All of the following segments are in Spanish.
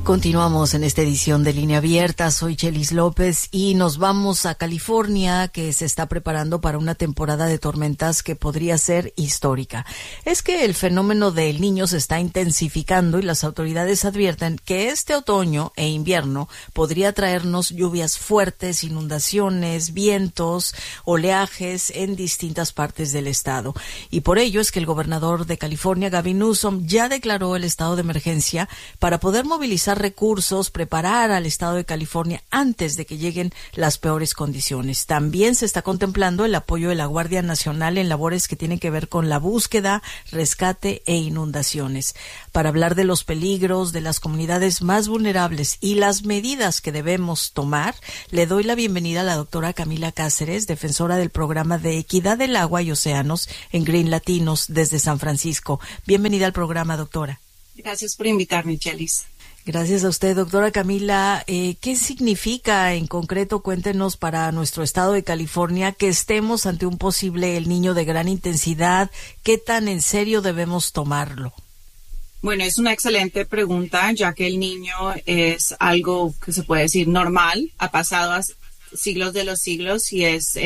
Continuamos en esta edición de Línea Abierta. Soy Chelis López y nos vamos a California, que se está preparando para una temporada de tormentas que podría ser histórica. Es que el fenómeno del Niño se está intensificando y las autoridades advierten que este otoño e invierno podría traernos lluvias fuertes, inundaciones, vientos, oleajes en distintas partes del estado. Y por ello es que el gobernador de California, Gavin Newsom, ya declaró el estado de emergencia para poder movilizar recursos, preparar al estado de California antes de que lleguen las peores condiciones. También se está contemplando el apoyo de la Guardia Nacional en labores que tienen que ver con la búsqueda, rescate e inundaciones. Para hablar de los peligros de las comunidades más vulnerables y las medidas que debemos tomar, le doy la bienvenida a la doctora Camila Cáceres, defensora del programa de Equidad del Agua y Océanos en Green Latinos desde San Francisco. Bienvenida al programa, doctora. Gracias por invitarme, Chelis. Gracias a usted, doctora Camila. ¿Qué significa en concreto, cuéntenos, para nuestro estado de California que estemos ante un posible El Niño de gran intensidad? ¿Qué tan en serio debemos tomarlo? Bueno, es una excelente pregunta, ya que el Niño es algo que se puede decir normal, ha pasado a siglos de los siglos y es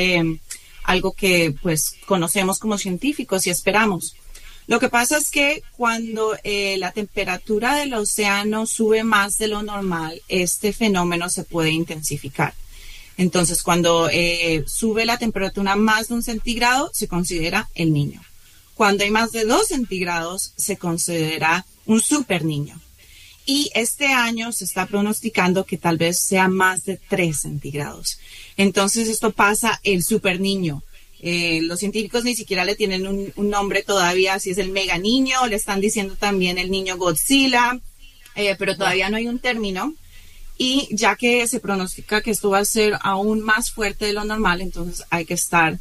algo que pues conocemos como científicos y esperamos. Lo que pasa es que cuando la temperatura del océano sube más de lo normal, este fenómeno se puede intensificar. Entonces, cuando sube la temperatura más de 1 centígrado, se considera el Niño. Cuando hay más de 2 centígrados, se considera un super niño. Y este año se está pronosticando que tal vez sea más de 3 centígrados. Entonces, esto pasa el super niño. Los científicos ni siquiera le tienen un nombre todavía, si es el mega niño, le están diciendo también el niño Godzilla, pero todavía no hay un término. Y ya que se pronostica que esto va a ser aún más fuerte de lo normal, entonces hay que estar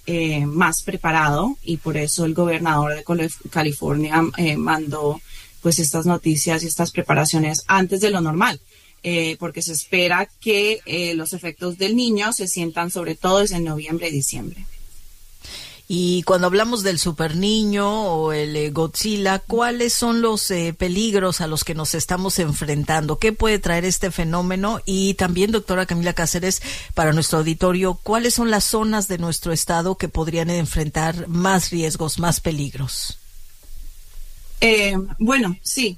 más preparado, y por eso el gobernador de California mandó pues estas noticias y estas preparaciones antes de lo normal. Porque se espera que los efectos del Niño se sientan sobre todo en noviembre y diciembre. Y cuando hablamos del super niño o el Godzilla, ¿cuáles son los peligros a los que nos estamos enfrentando? ¿Qué puede traer este fenómeno? Y también, doctora Camila Cáceres, para nuestro auditorio, ¿cuáles son las zonas de nuestro estado que podrían enfrentar más riesgos, más peligros? Bueno, sí.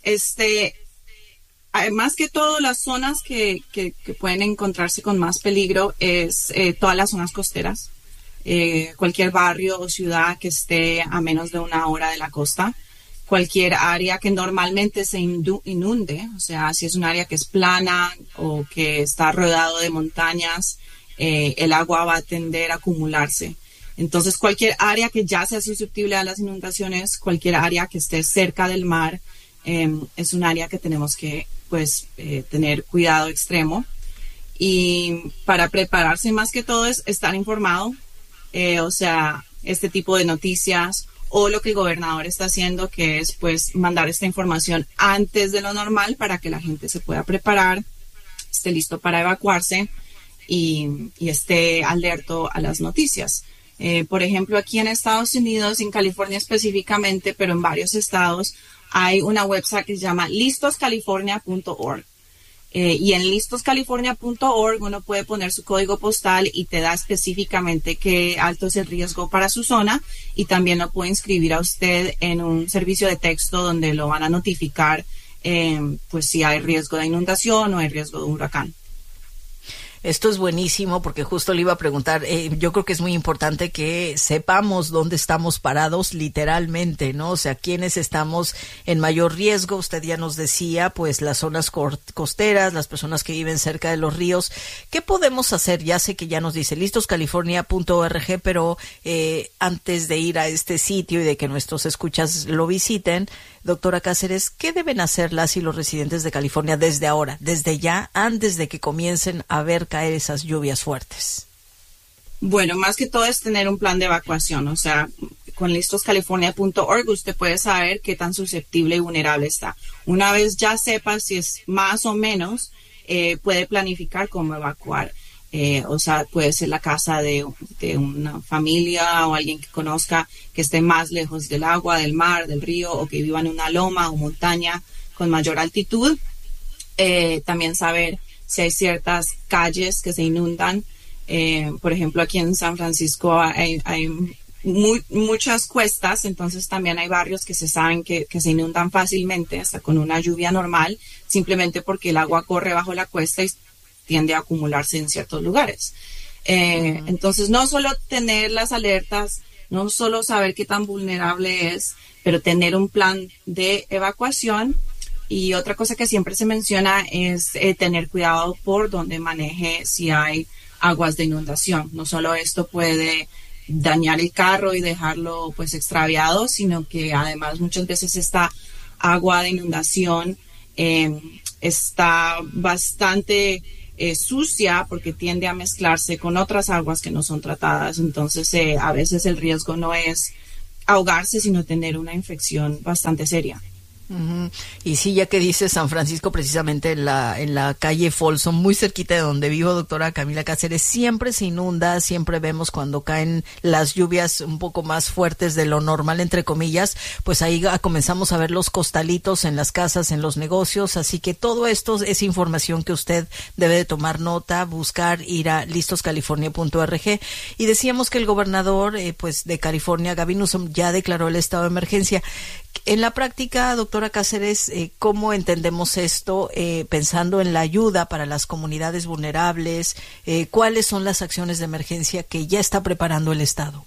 Más que todo, las zonas que pueden encontrarse con más peligro es todas las zonas costeras. Cualquier barrio o ciudad que esté a menos de 1 hora de la costa, cualquier área que normalmente se inunde, o sea, si es un área que es plana o que está rodeado de montañas, el agua va a tender a acumularse. Entonces, cualquier área que ya sea susceptible a las inundaciones, cualquier área que esté cerca del mar, es un área que tenemos que tener cuidado extremo. Y para prepararse, más que todo, es estar informado. O sea, este tipo de noticias o lo que el gobernador está haciendo, que es pues mandar esta información antes de lo normal para que la gente se pueda preparar, esté listo para evacuarse y esté alerto a las noticias. Por ejemplo, aquí en Estados Unidos, en California específicamente, pero en varios estados, hay una website que se llama listoscalifornia.org. Y en listoscalifornia.org uno puede poner su código postal y te da específicamente qué alto es el riesgo para su zona, y también lo puede inscribir a usted en un servicio de texto donde lo van a notificar pues si hay riesgo de inundación o hay riesgo de huracán. Esto es buenísimo porque justo le iba a preguntar, yo creo que es muy importante que sepamos dónde estamos parados literalmente, ¿no? O sea, quiénes estamos en mayor riesgo. Usted ya nos decía, pues las zonas costeras, las personas que viven cerca de los ríos. ¿Qué podemos hacer? Ya sé que ya nos dice listoscalifornia.org, pero antes de ir a este sitio y de que nuestros escuchas lo visiten, doctora Cáceres, ¿qué deben hacer las y los residentes de California desde ahora, desde ya, antes de que comiencen a ver caer esas lluvias fuertes? Bueno, más que todo es tener un plan de evacuación. O sea, con listoscalifornia.org usted puede saber qué tan susceptible y vulnerable está. Una vez ya sepa si es más o menos, puede planificar cómo evacuar. O sea, puede ser la casa de una familia o alguien que conozca que esté más lejos del agua, del mar, del río, o que viva en una loma o montaña con mayor altitud. También saber si hay ciertas calles que se inundan. Por ejemplo, aquí en San Francisco hay muchas cuestas, entonces también hay barrios que se saben que se inundan fácilmente, hasta con una lluvia normal, simplemente porque el agua corre bajo la cuesta y tiende a acumularse en ciertos lugares. Entonces, no solo tener las alertas, no solo saber qué tan vulnerable es, pero tener un plan de evacuación. Y otra cosa que siempre se menciona es tener cuidado por donde maneje si hay aguas de inundación. No solo esto puede dañar el carro y dejarlo pues extraviado, sino que además muchas veces esta agua de inundación está bastante sucia porque tiende a mezclarse con otras aguas que no son tratadas. Entonces a veces el riesgo no es ahogarse, sino tener una infección bastante seria. Y sí, ya que dice San Francisco, precisamente en la calle Folsom, muy cerquita de donde vivo, doctora Camila Cáceres, siempre se inunda, siempre vemos cuando caen las lluvias un poco más fuertes de lo normal, entre comillas, pues ahí comenzamos a ver los costalitos en las casas, en los negocios, así que todo esto es información que usted debe de tomar nota, buscar, ir a listoscalifornia.org. Y decíamos que el gobernador pues de California, Gavin Newsom, ya declaró el estado de emergencia. En la práctica, doctora Cáceres, ¿cómo entendemos esto pensando en la ayuda para las comunidades vulnerables? ¿Cuáles son las acciones de emergencia que ya está preparando el Estado?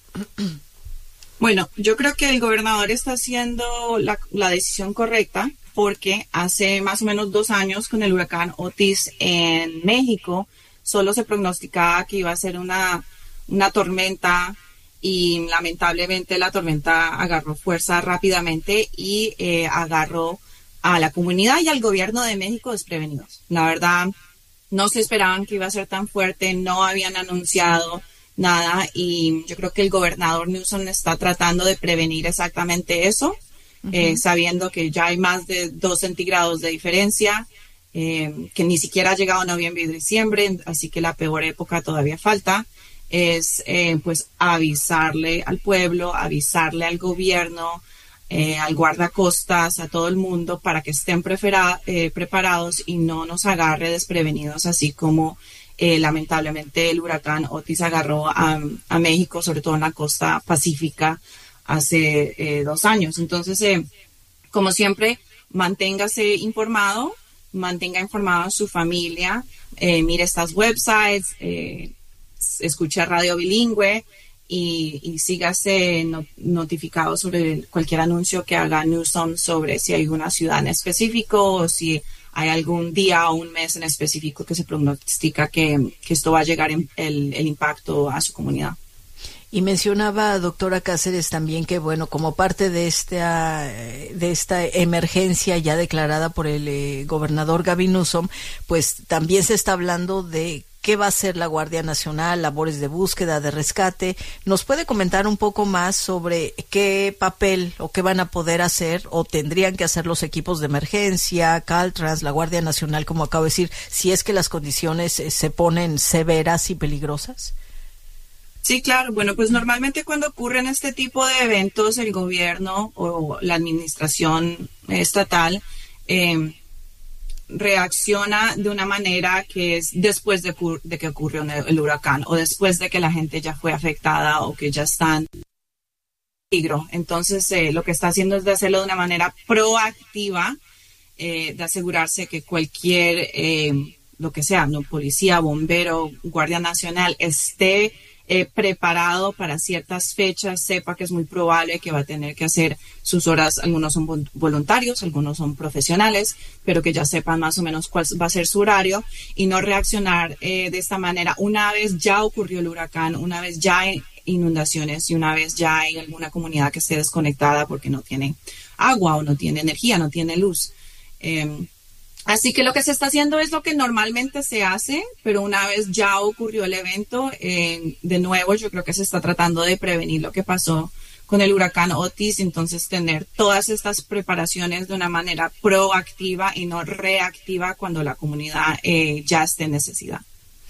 Bueno, yo creo que el gobernador está haciendo la decisión correcta porque hace más o menos 2 años con el huracán Otis en México solo se prognosticaba que iba a ser una tormenta y lamentablemente la tormenta agarró fuerza rápidamente y agarró a la comunidad y al gobierno de México desprevenidos. La verdad, no se esperaban que iba a ser tan fuerte, no habían anunciado nada y yo creo que el gobernador Newsom está tratando de prevenir exactamente eso, sabiendo que ya hay más de 2 centígrados de diferencia, que ni siquiera ha llegado noviembre y diciembre, así que la peor época todavía falta. Es pues avisarle al pueblo, avisarle al gobierno, al guardacostas, a todo el mundo para que estén preparados y no nos agarre desprevenidos, así como lamentablemente el huracán Otis agarró a México, sobre todo en la costa pacífica, hace 2 años. Entonces, como siempre, manténgase informado, mantenga informada a su familia, mire estas websites, escucha radio bilingüe y sígase notificado sobre cualquier anuncio que haga Newsom sobre si hay una ciudad en específico o si hay algún día o un mes en específico que se pronostica que esto va a llegar el impacto a su comunidad. Y mencionaba, doctora Cáceres, también que, bueno, como parte de esta emergencia ya declarada por el gobernador Gavin Newsom, pues también se está hablando de qué va a hacer la Guardia Nacional, labores de búsqueda, de rescate. ¿Nos puede comentar un poco más sobre qué papel o qué van a poder hacer o tendrían que hacer los equipos de emergencia, Caltrans, la Guardia Nacional, como acabo de decir, si es que las condiciones se ponen severas y peligrosas? Sí, claro. Bueno, pues normalmente cuando ocurren este tipo de eventos, el gobierno o la administración estatal reacciona de una manera que es después de que ocurrió el huracán o después de que la gente ya fue afectada o que ya están en peligro. Entonces, lo que está haciendo es de hacerlo de una manera proactiva, de asegurarse que cualquier, lo que sea, no, policía, bombero, Guardia Nacional, esté preparado para ciertas fechas, sepa que es muy probable que va a tener que hacer sus horas, algunos son voluntarios, algunos son profesionales, pero que ya sepan más o menos cuál va a ser su horario y no reaccionar de esta manera una vez ya ocurrió el huracán, una vez ya hay inundaciones y una vez ya hay alguna comunidad que esté desconectada porque no tiene agua o no tiene energía, no tiene luz. Así que lo que se está haciendo es lo que normalmente se hace, pero una vez ya ocurrió el evento, de nuevo yo creo que se está tratando de prevenir lo que pasó con el huracán Otis, entonces tener todas estas preparaciones de una manera proactiva y no reactiva cuando la comunidad ya esté en necesidad.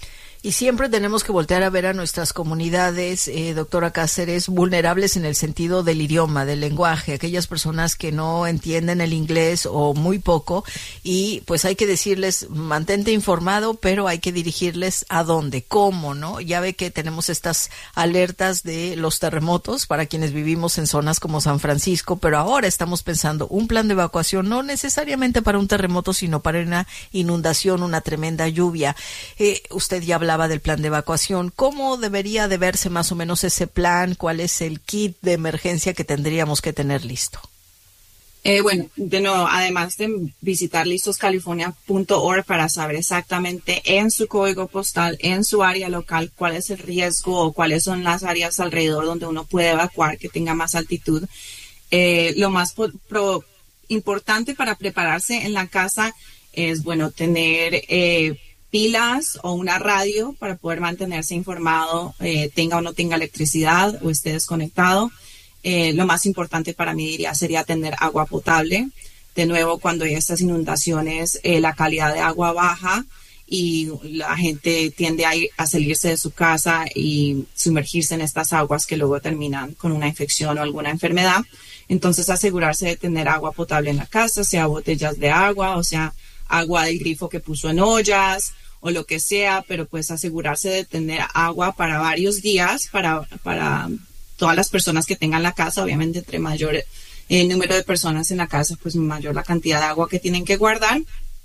Y siempre tenemos que voltear a ver a nuestras comunidades, doctora Cáceres, vulnerables en el sentido del idioma, del lenguaje, aquellas personas que no entienden el inglés o muy poco, y pues hay que decirles, mantente informado, pero hay que dirigirles a dónde, cómo, ¿no? Ya ve que tenemos estas alertas de los terremotos para quienes vivimos en zonas como San Francisco, pero ahora estamos pensando un plan de evacuación, no necesariamente para un terremoto, sino para una inundación, una tremenda lluvia. Usted ya hablaba del plan de evacuación. ¿Cómo debería de verse más o menos ese plan? ¿Cuál es el kit de emergencia que tendríamos que tener listo? Bueno, de nuevo, además de visitar listoscalifornia.org para saber exactamente en su código postal, en su área local, cuál es el riesgo o cuáles son las áreas alrededor donde uno puede evacuar que tenga más altitud. Lo más importante para prepararse en la casa es, bueno, tener pilas o una radio para poder mantenerse informado, tenga o no tenga electricidad o esté desconectado. Lo más importante para mí, diría, sería tener agua potable. De nuevo, cuando hay estas inundaciones, la calidad de agua baja y la gente tiende a salirse de su casa y sumergirse en estas aguas que luego terminan con una infección o alguna enfermedad. Entonces, asegurarse de tener agua potable en la casa, sea botellas de agua o sea agua del grifo que puso en ollas o lo que sea, pero pues asegurarse de tener agua para varios días para todas las personas que tengan la casa. Obviamente, entre mayor número de personas en la casa, pues mayor la cantidad de agua que tienen que guardar.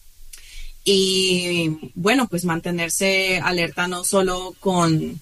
Y bueno, pues mantenerse alerta no solo con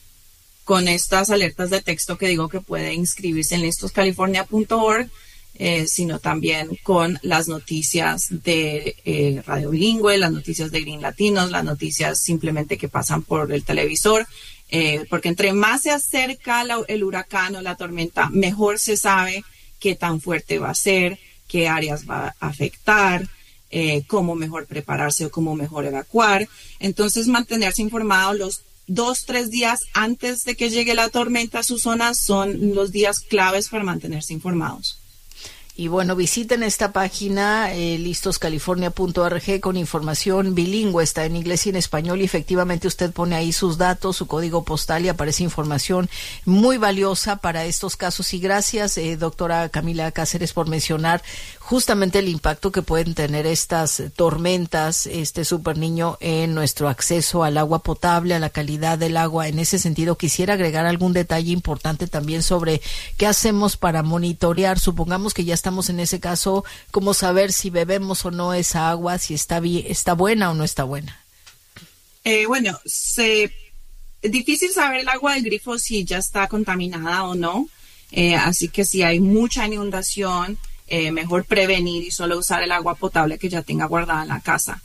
estas alertas de texto que digo que puede inscribirse en listoscalifornia.org, sino también con las noticias de Radio Bilingüe, las noticias de Green Latinos, las noticias simplemente que pasan por el televisor, porque entre más se acerca el huracán o la tormenta, mejor se sabe qué tan fuerte va a ser, qué áreas va a afectar, cómo mejor prepararse o cómo mejor evacuar. Entonces, mantenerse informado los 2-3 días antes de que llegue la tormenta a su zona son los días claves para mantenerse informados. Y bueno, visiten esta página listoscalifornia.org con información bilingüe, está en inglés y en español, y efectivamente usted pone ahí sus datos, su código postal y aparece información muy valiosa para estos casos. Y gracias, doctora Camila Cáceres, por mencionar justamente el impacto que pueden tener estas tormentas, Super Niño, en nuestro acceso al agua potable, a la calidad del agua. En ese sentido, quisiera agregar algún detalle importante también sobre qué hacemos para monitorear. Supongamos que ya estamos en ese caso, ¿cómo saber si bebemos o no esa agua, si está buena o no está buena? Bueno, es difícil saber el agua del grifo si ya está contaminada o no, así que si hay mucha inundación, mejor prevenir y solo usar el agua potable que ya tenga guardada en la casa.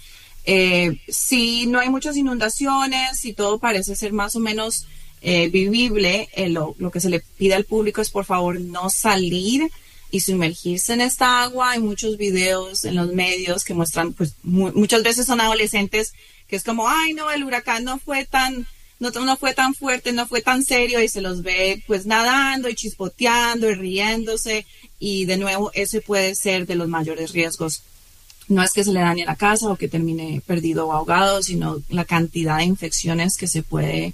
Si no hay muchas inundaciones, si todo parece ser más o menos vivible, lo que se le pide al público es por favor no salir y sumergirse en esta agua. Hay muchos videos en los medios que muestran, pues muchas veces son adolescentes que es como, ay no, el huracán no fue tan fuerte, no fue tan serio, y se los ve pues nadando y chispoteando y riéndose, y de nuevo ese puede ser de los mayores riesgos. No es que se le dañe la casa o que termine perdido o ahogado, sino la cantidad de infecciones que se puede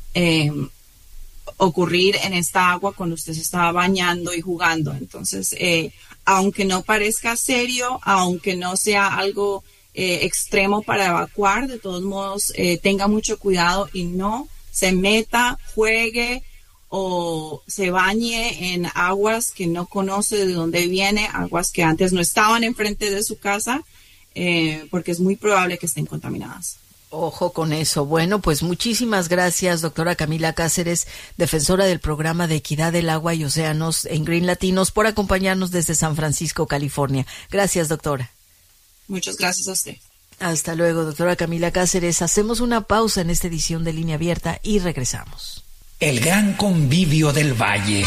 ocurrir en esta agua cuando usted se estaba bañando y jugando. Entonces, aunque no parezca serio, aunque no sea algo extremo para evacuar, de todos modos, tenga mucho cuidado y no se meta, juegue o se bañe en aguas que no conoce de dónde viene, aguas que antes no estaban enfrente de su casa, porque es muy probable que estén contaminadas. Ojo con eso. Bueno, pues muchísimas gracias, doctora Camila Cáceres, defensora del programa de Equidad del Agua y Océanos en Green Latinos, por acompañarnos desde San Francisco, California. Gracias, doctora. Muchas gracias a usted. Hasta luego, doctora Camila Cáceres. Hacemos una pausa en esta edición de Línea Abierta y regresamos. El Gran Convivio del Valle.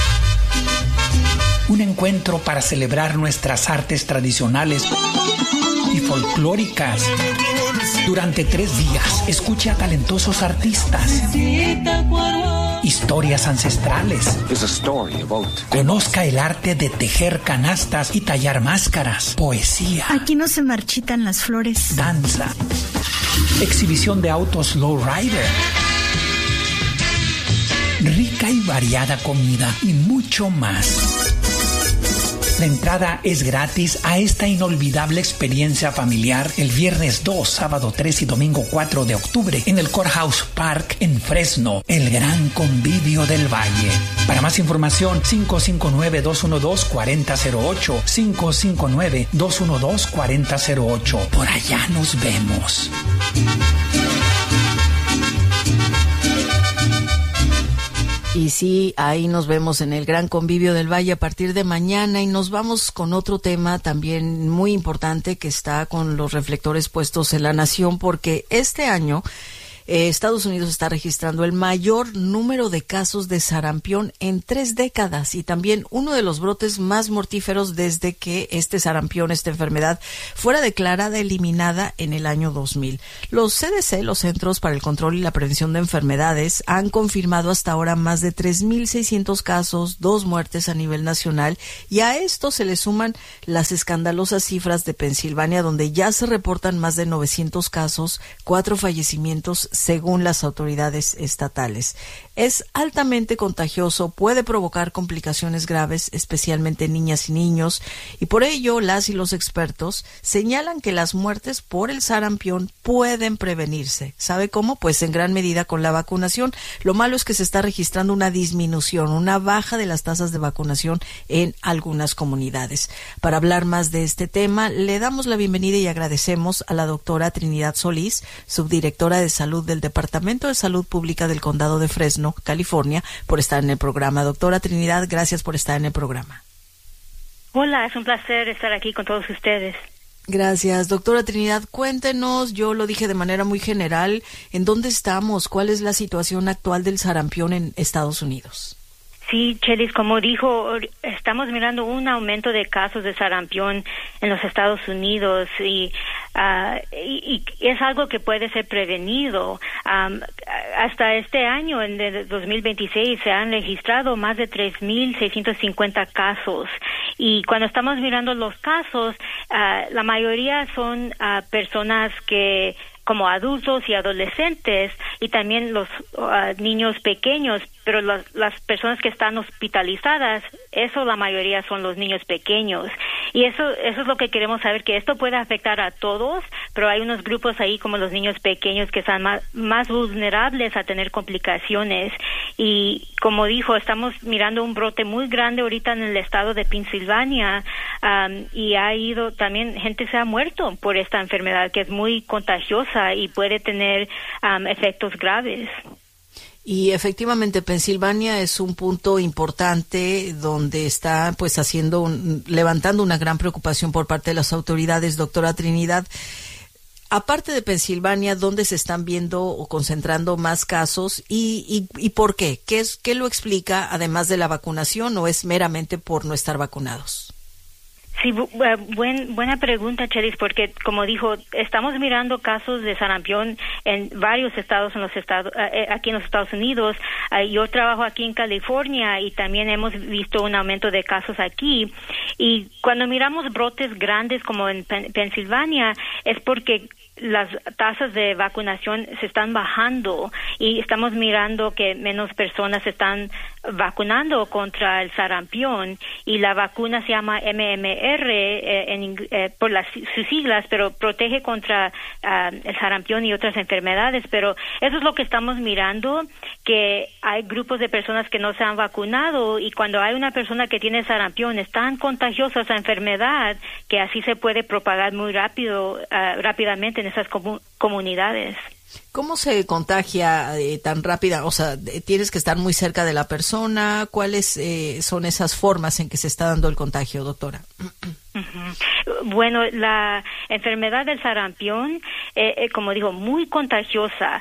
Un encuentro para celebrar nuestras artes tradicionales y folclóricas. Durante 3 días, escuche a talentosos artistas, historias ancestrales, conozca el arte de tejer canastas y tallar máscaras, poesía. Aquí no se marchitan las flores. Danza. exhibición de autos lowrider, rica y variada comida y mucho más. La entrada es gratis a esta inolvidable experiencia familiar el viernes 2, sábado 3 y domingo 4 de octubre en el Courthouse Park en Fresno, el Gran Convivio del Valle. Para más información, 559-212-4008, 559-212-4008. Por allá nos vemos. Y sí, ahí nos vemos en el Gran Convivio del Valle a partir de mañana, y nos vamos con otro tema también muy importante que está con los reflectores puestos en la nación, porque este año Estados Unidos está registrando el mayor número de casos de sarampión en 3 décadas y también uno de los brotes más mortíferos desde que este sarampión, esta enfermedad, fuera declarada eliminada en el año 2000. Los CDC, los Centros para el Control y la Prevención de Enfermedades, han confirmado hasta ahora más de 3,600 casos, 2 muertes a nivel nacional, y a esto se le suman las escandalosas cifras de Pensilvania, donde ya se reportan más de 900 casos, 4 fallecimientos, según las autoridades estatales. Es altamente contagioso, puede provocar complicaciones graves, especialmente en niñas y niños, y por ello las y los expertos señalan que las muertes por el sarampión pueden prevenirse. ¿Sabe cómo? Pues en gran medida con la vacunación. Lo malo es que se está registrando una disminución, una baja de las tasas de vacunación en algunas comunidades. Para hablar más de este tema, le damos la bienvenida y agradecemos a la doctora Trinidad Solís, subdirectora de Salud del Departamento de Salud Pública del Condado de Fresno, California, por estar en el programa. Doctora Trinidad, gracias por estar en el programa. Hola, es un placer estar aquí con todos ustedes. Gracias. Doctora Trinidad, cuéntenos, yo lo dije de manera muy general, ¿en dónde estamos? ¿Cuál es la situación actual del sarampión en Estados Unidos? Sí, Chelis, como dijo, estamos mirando un aumento de casos de sarampión en los Estados Unidos y es algo que puede ser prevenido. Hasta este año, en el 2026, se han registrado más de 3,650 casos. Y cuando estamos mirando los casos, la mayoría son personas que, como adultos y adolescentes, y también los niños pequeños, pero las personas que están hospitalizadas, eso la mayoría son los niños pequeños. Y eso es lo que queremos saber, que esto puede afectar a todos, pero hay unos grupos ahí como los niños pequeños que están más vulnerables a tener complicaciones. Y como dijo, estamos mirando un brote muy grande ahorita en el estado de Pensilvania, y también gente se ha muerto por esta enfermedad que es muy contagiosa y puede tener efectos graves. Y efectivamente Pensilvania es un punto importante donde está pues levantando una gran preocupación por parte de las autoridades. Doctora Trinidad, aparte de Pensilvania, ¿dónde se están viendo o concentrando más casos y por qué? ¿Qué lo explica, además de la vacunación, o es meramente por no estar vacunados? Sí, buena pregunta, Chelis, porque como dijo, estamos mirando casos de sarampión en varios estados aquí en los Estados Unidos. Yo trabajo aquí en California y también hemos visto un aumento de casos aquí. Y cuando miramos brotes grandes como en Pensilvania, es porque las tasas de vacunación se están bajando y estamos mirando que menos personas se están vacunando contra el sarampión, y la vacuna se llama MMR por sus siglas, pero protege contra el sarampión y otras enfermedades. Pero eso es lo que estamos mirando, que hay grupos de personas que no se han vacunado, y cuando hay una persona que tiene sarampión es tan contagiosa esa enfermedad que así se puede propagar muy rápidamente en esas comunidades. ¿Cómo se contagia tan rápida? O sea, ¿tienes que estar muy cerca de la persona? ¿Cuáles son esas formas en que se está dando el contagio, doctora? Bueno, la enfermedad del sarampión, como digo, muy contagiosa,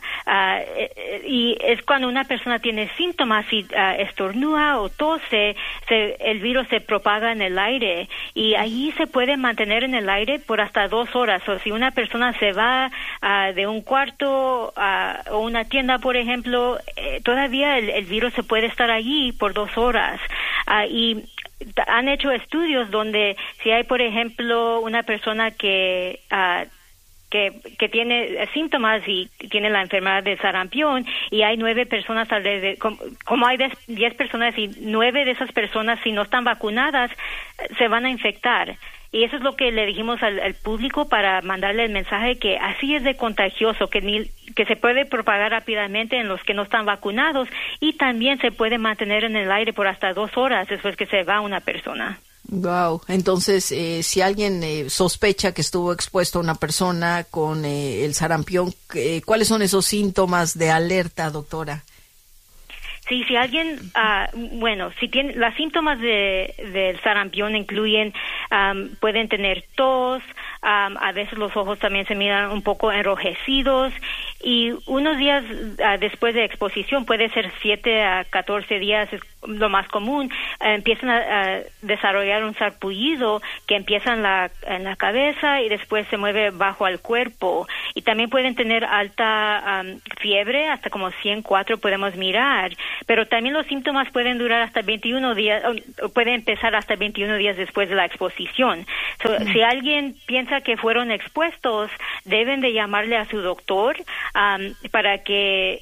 y es cuando una persona tiene síntomas y estornuda o tose, el virus se propaga en el aire, y allí se puede mantener en el aire por hasta 2 horas. O si una persona se va de un cuarto o una tienda, por ejemplo, todavía el virus se puede estar allí por 2 horas. Y han hecho estudios donde si hay, por ejemplo, una persona que que tiene síntomas y tiene la enfermedad de sarampión, y hay 9 personas alrededor, como hay 10 personas y 9 de esas personas, si no están vacunadas, se van a infectar. Y eso es lo que le dijimos al público para mandarle el mensaje que así es de contagioso, que se puede propagar rápidamente en los que no están vacunados, y también se puede mantener en el aire por hasta 2 horas después que se va una persona. Wow. Entonces, si alguien sospecha que estuvo expuesto a una persona con el sarampión, ¿cuáles son esos síntomas de alerta, doctora? Sí, si alguien, si tiene, los síntomas del sarampión incluyen, pueden tener tos, a veces los ojos también se miran un poco enrojecidos, y unos días después de exposición, puede ser 7 a 14 días, es lo más común, empiezan a desarrollar un sarpullido que empieza en la cabeza y después se mueve bajo al cuerpo, y también pueden tener alta fiebre, hasta como 104 podemos mirar, pero también los síntomas pueden durar hasta 21 días, o pueden empezar hasta 21 días después de la exposición. Si alguien piensa que fueron expuestos, deben de llamarle a su doctor para que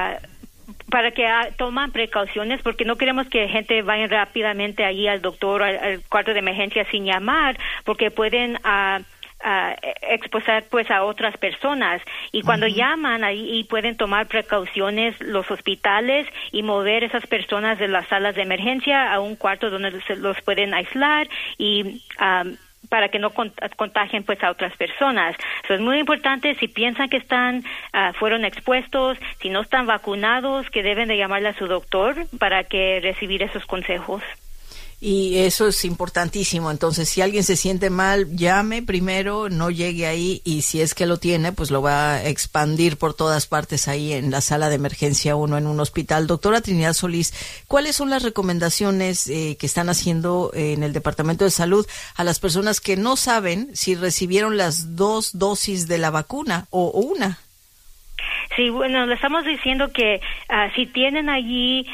toman precauciones, porque no queremos que gente vaya rápidamente allí al doctor, al cuarto de emergencia sin llamar, porque pueden exposar pues a otras personas, y cuando llaman ahí pueden tomar precauciones los hospitales y mover esas personas de las salas de emergencia a un cuarto donde los pueden aislar y para que no contagien pues a otras personas. Eso es muy importante. Si piensan que fueron expuestos, si no están vacunados, que deben de llamarle a su doctor para que recibir esos consejos. Y eso es importantísimo. Entonces, si alguien se siente mal, llame primero, no llegue ahí, y si es que lo tiene, pues lo va a expandir por todas partes ahí en la sala de emergencia 1 en un hospital. Doctora Trinidad Solís, ¿cuáles son las recomendaciones que están haciendo en el Departamento de Salud a las personas que no saben si recibieron las 2 dosis de la vacuna o una? Sí, bueno, le estamos diciendo que si tienen allí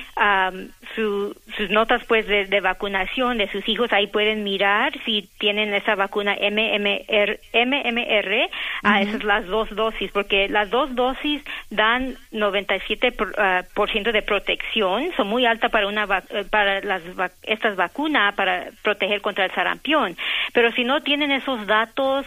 sus notas pues de vacunación de sus hijos, ahí pueden mirar si tienen esa vacuna MMR, esas las 2 dosis, porque las 2 dosis dan 97% de protección, son muy altas para estas vacunas para proteger contra el sarampión. Pero si no tienen esos datos,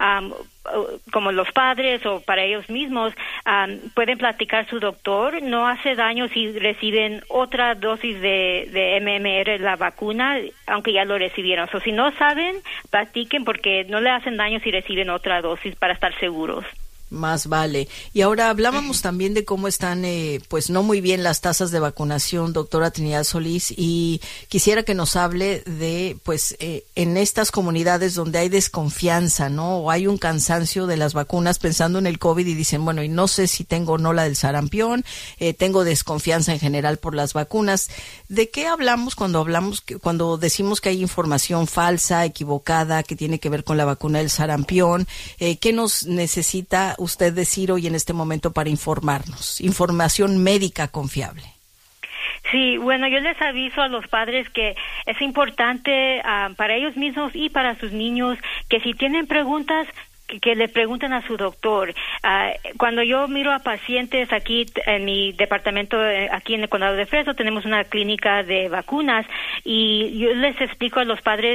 como los padres o para ellos mismos, pueden platicar su doctor. No hace daño si reciben otra dosis de MMR, la vacuna, aunque ya lo recibieron. O si no saben, platiquen, porque no le hacen daño si reciben otra dosis, para estar seguros. Más vale. Y ahora hablábamos también de cómo están, pues no muy bien las tasas de vacunación, doctora Trinidad Solís, y quisiera que nos hable de, pues, en estas comunidades donde hay desconfianza, ¿no? O hay un cansancio de las vacunas pensando en el COVID y dicen, bueno, y no sé si tengo o no la del sarampión, tengo desconfianza en general por las vacunas. ¿De qué hablamos cuando decimos que hay información falsa, equivocada, que tiene que ver con la vacuna del sarampión? ¿Qué nos necesita usted decir hoy en este momento para informarnos? Información médica confiable. Sí, bueno, yo les aviso a los padres que es importante para ellos mismos y para sus niños que si tienen preguntas, que le pregunten a su doctor. Cuando yo miro a pacientes aquí en mi departamento, aquí en el condado de Fresno, tenemos una clínica de vacunas, y yo les explico a los padres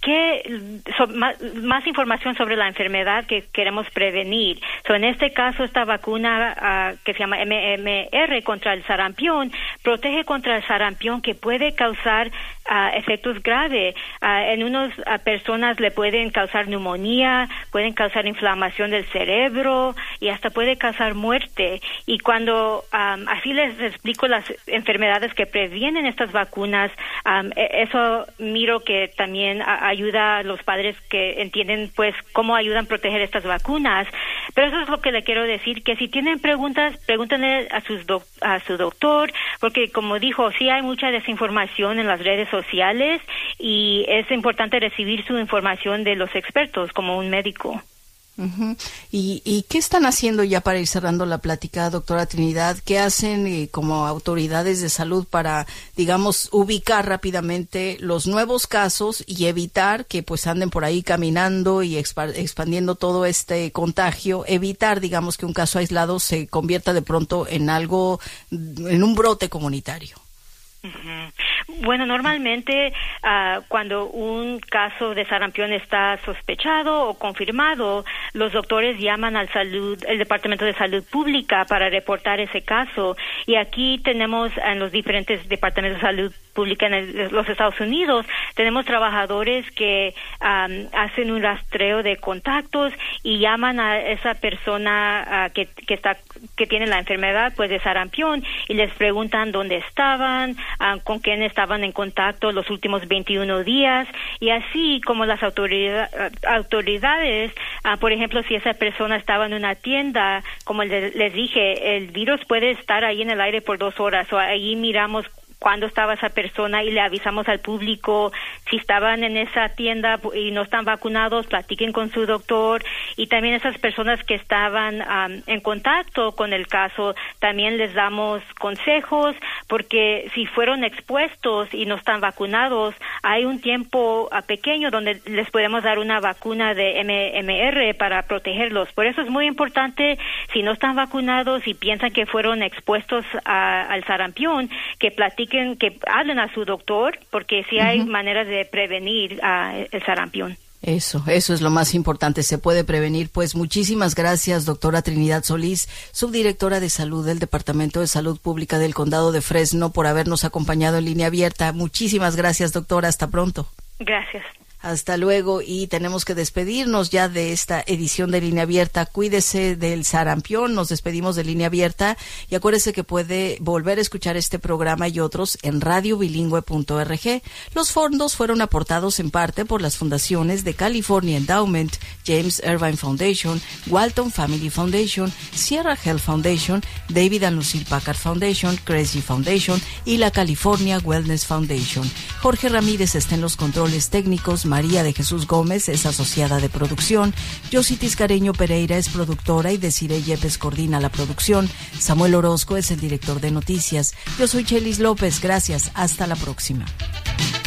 más información sobre la enfermedad que queremos prevenir. En este caso, esta vacuna que se llama MMR contra el sarampión protege contra el sarampión, que puede causar efectos graves. En unas personas le pueden causar neumonía, pueden causar inflamación del cerebro y hasta puede causar muerte. Y cuando así les explico las enfermedades que previenen estas vacunas, eso miro que también ayuda a los padres que entienden pues cómo ayudan a proteger estas vacunas. Pero eso es lo que le quiero decir, que si tienen preguntas, pregúntenle a su doctor, porque como dijo, sí hay mucha desinformación en las redes sociales y es importante recibir su información de los expertos como un médico. Uh-huh. ¿Y qué están haciendo ya para ir cerrando la plática, doctora Trinidad? ¿Qué hacen como autoridades de salud para, digamos, ubicar rápidamente los nuevos casos y evitar que pues anden por ahí caminando y expandiendo todo este contagio? Evitar, digamos, que un caso aislado se convierta de pronto en algo, en un brote comunitario. Bueno, normalmente cuando un caso de sarampión está sospechado o confirmado, los doctores llaman al el Departamento de Salud Pública para reportar ese caso. Y aquí tenemos en los diferentes departamentos de salud pública en los Estados Unidos, tenemos trabajadores que hacen un rastreo de contactos y llaman a esa persona que tiene la enfermedad pues de sarampión y les preguntan dónde estaban, con quién estaban en contacto los últimos 21 días, y así como las autoridades, por ejemplo, si esa persona estaba en una tienda, como les dije, el virus puede estar ahí en el aire por 2 horas, o ahí miramos cuándo estaba esa persona y le avisamos al público si estaban en esa tienda y no están vacunados, platiquen con su doctor. Y también esas personas que estaban en contacto con el caso, también les damos consejos, porque si fueron expuestos y no están vacunados, hay un tiempo pequeño donde les podemos dar una vacuna de MMR para protegerlos. Por eso es muy importante, si no están vacunados y piensan que fueron expuestos al sarampión, que platiquen, que hablen a su doctor, porque sí hay maneras de prevenir el sarampión. Eso es lo más importante, se puede prevenir. Pues muchísimas gracias, doctora Trinidad Solís, subdirectora de salud del Departamento de Salud Pública del Condado de Fresno, por habernos acompañado en Línea Abierta. Muchísimas gracias, doctora, hasta pronto. Gracias. Hasta luego, y tenemos que despedirnos ya de esta edición de Línea Abierta. Cuídese del sarampión, nos despedimos de Línea Abierta y acuérdese que puede volver a escuchar este programa y otros en radiobilingüe.org. Los fondos fueron aportados en parte por las fundaciones de California Endowment, James Irvine Foundation, Walton Family Foundation, Sierra Health Foundation, David and Lucille Packard Foundation, Cresci Foundation y la California Wellness Foundation. Jorge Ramírez está en los controles técnicos, María de Jesús Gómez es asociada de producción, Yositis Careño Pereira es productora y Desiree Yepes coordina la producción, Samuel Orozco es el director de noticias. Yo soy Chelis López, gracias, hasta la próxima.